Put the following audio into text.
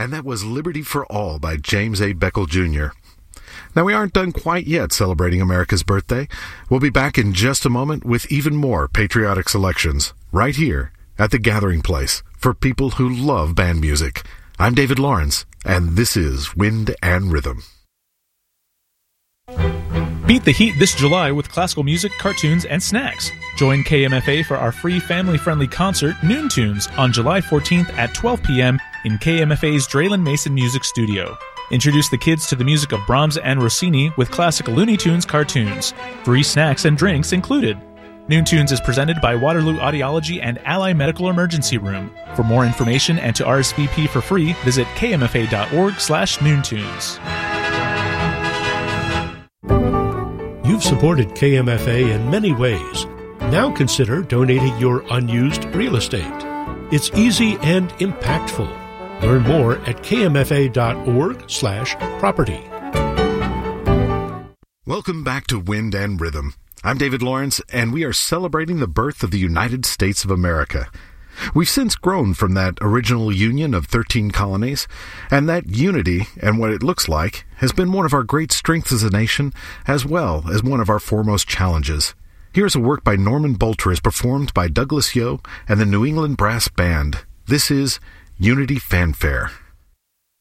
And that was Liberty for All by James A. Beckel Jr. Now, we aren't done quite yet celebrating America's birthday. We'll be back in just a moment with even more patriotic selections, right here at the Gathering Place, for people who love band music. I'm David Lawrence, and this is Wind and Rhythm. Beat the heat this July with classical music, cartoons, and snacks. Join KMFA for our free family-friendly concert, Noon Tunes, on July 14th at 12 p.m. in KMFA's Draylen Mason Music Studio. Introduce the kids to the music of Brahms and Rossini with classic Looney Tunes cartoons. Free snacks and drinks included. Noon Tunes is presented by Waterloo Audiology and Ally Medical Emergency Room. For more information and to RSVP for free, visit kmfa.org/noontunes. You've supported KMFA in many ways. Now consider donating your unused real estate. It's easy and impactful. Learn more at kmfa.org/property. Welcome back to Wind and Rhythm. I'm David Lawrence, and we are celebrating the birth of the United States of America. We've since grown from that original union of 13 colonies, and that unity and what it looks like has been one of our great strengths as a nation, as well as one of our foremost challenges. Here's a work by Norman Bolter as performed by Douglas Yo and the New England Brass Band. This is Unity Fanfare.